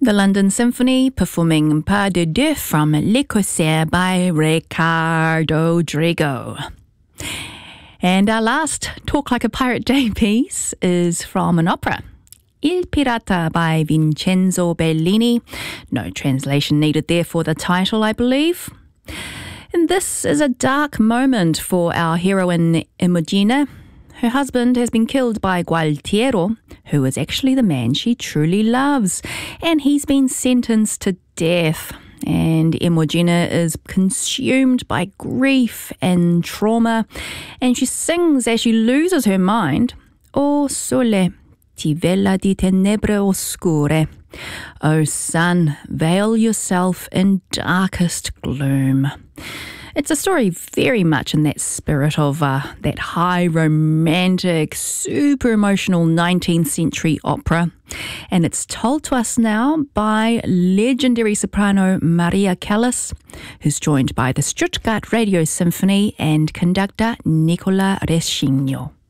The London Symphony performing Pas de Deux from L'Écossaise by Ricardo Drigo. And our last Talk Like a Pirate Day piece is from an opera, Il Pirata by Vincenzo Bellini. No translation needed there for the title, I believe. And this is a dark moment for our heroine Imogen. Her husband has been killed by Gualtiero, who is actually the man she truly loves, and he's been sentenced to death. And Imogena is consumed by grief and trauma, and she sings as she loses her mind, O sole, ti vela di tenebre oscure. O sun, veil yourself in darkest gloom. It's a story very much in that spirit of that high romantic, super emotional 19th century opera. And it's told to us now by legendary soprano Maria Callas, who's joined by the Stuttgart Radio Symphony and conductor Nicola Rescigno.